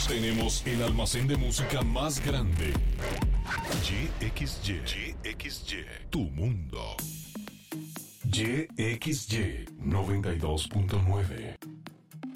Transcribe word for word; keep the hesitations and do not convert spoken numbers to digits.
Tenemos el almacén de música más grande. Y X Y. Y X Y. Tu mundo. Y X Y noventa y dos punto nueve.